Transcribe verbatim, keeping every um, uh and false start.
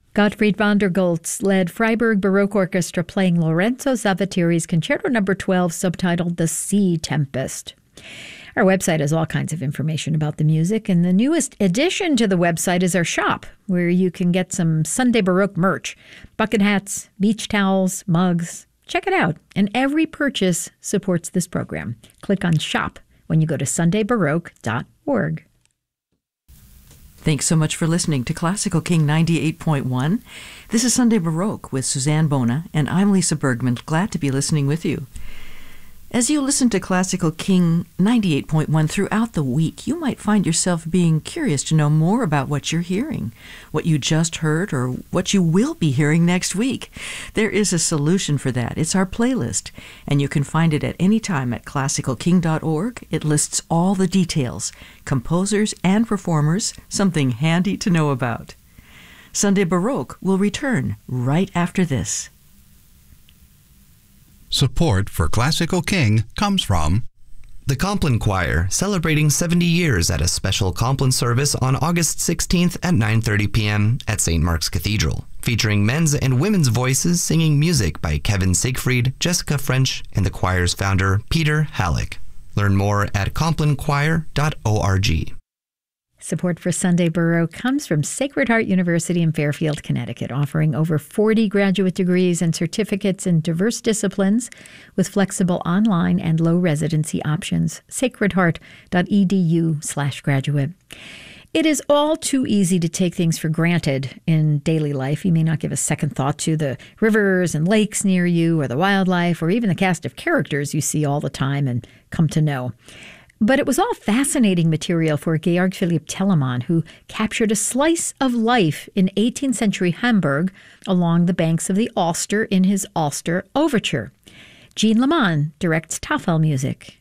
Gottfried von der Goltz led Freiburg Baroque Orchestra playing Lorenzo Zavattieri's Concerto Number twelve, subtitled The Sea Tempest. Our website has all kinds of information about the music, and the newest addition to the website is our shop, where you can get some Sunday Baroque merch, bucket hats, beach towels, mugs. Check it out, and every purchase supports this program. Click on Shop when you go to sunday baroque dot org. Thanks so much for listening to Classical King ninety-eight point one. This is Sunday Baroque with Suzanne Bona, and I'm Lisa Bergman. Glad to be listening with you. As you listen to Classical King ninety-eight point one throughout the week, you might find yourself being curious to know more about what you're hearing, what you just heard, or what you will be hearing next week. There is a solution for that. It's our playlist, and you can find it at any time at classical king dot org. It lists all the details, composers and performers, something handy to know about. Sunday Baroque will return right after this. Support for Classical King comes from the Compline Choir, celebrating seventy years at a special Compline service on August sixteenth at nine thirty p.m. at Saint Mark's Cathedral, featuring men's and women's voices singing music by Kevin Siegfried, Jessica French, and the choir's founder, Peter Halleck. Learn more at compline choir dot org. Support for Sunday Baroque comes from Sacred Heart University in Fairfield, Connecticut, offering over forty graduate degrees and certificates in diverse disciplines with flexible online and low residency options. sacred heart dot e d u slash graduate. It is all too easy to take things for granted in daily life. You may not give a second thought to the rivers and lakes near you, or the wildlife, or even the cast of characters you see all the time and come to know. But it was all fascinating material for Georg Philipp Telemann, who captured a slice of life in eighteenth century Hamburg along the banks of the Alster in his Alster Overture. Jean Leman directs Tafel music.